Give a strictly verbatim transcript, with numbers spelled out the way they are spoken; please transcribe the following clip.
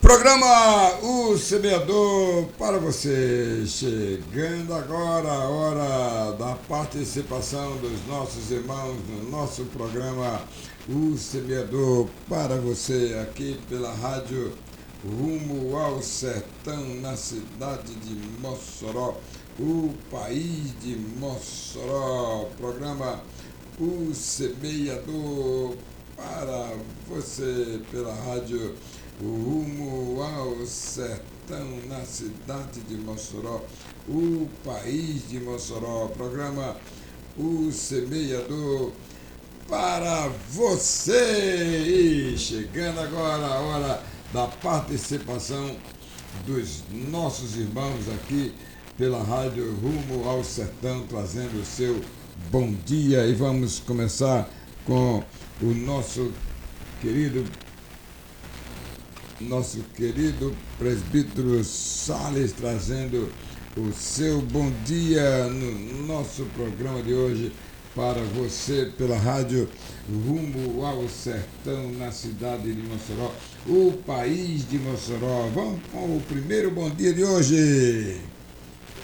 Programa O Semeador para você. Chegando agora a hora da participação dos nossos irmãos no nosso programa O Semeador para você, aqui pela rádio Rumo ao Sertão, na cidade de Mossoró, o país de Mossoró. Programa O Semeador para você pela rádio Rumo ao Sertão, na cidade de Mossoró, o país de Mossoró. Programa O Semeador para você. E chegando agora a hora da participação dos nossos irmãos aqui pela rádio Rumo ao Sertão, trazendo o seu bom dia. E vamos começar com o nosso querido nosso querido presbítero Salles, trazendo o seu bom dia no nosso programa de hoje para você pela rádio Rumo ao Sertão, na cidade de Mossoró, o país de Mossoró. Vamos com o primeiro bom dia de hoje.